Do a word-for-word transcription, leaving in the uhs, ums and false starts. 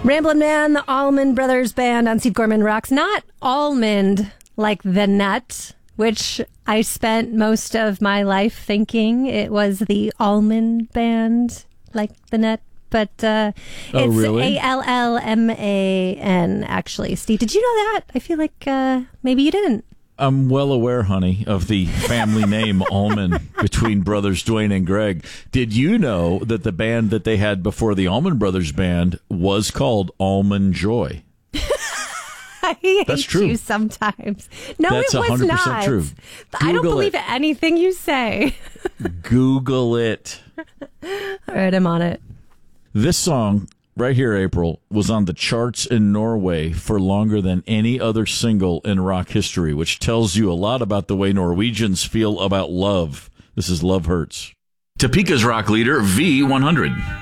Ramblin' Man, the Allman Brothers Band on Steve Gorman Rocks. Not almond like the nut, which I spent most of my life thinking it was the Allman Band like the nut. But uh, oh, it's really? A L L M A N, actually. Steve, did you know that? I feel like uh, maybe you didn't. I'm well aware, honey, of the family name Allman between brothers Dwayne and Greg. Did you know that the band that they had before the Allman Brothers Band was called Almond Joy? I hate That's true. you sometimes. No, That's it was one hundred percent not. true. I don't Google believe it. anything you say. Google it. All right, I'm on it. This song right here, April, was on the charts in Norway for longer than any other single in rock history, which tells you a lot about the way Norwegians feel about love. This is Love Hurts. Topeka's rock leader, V one hundred.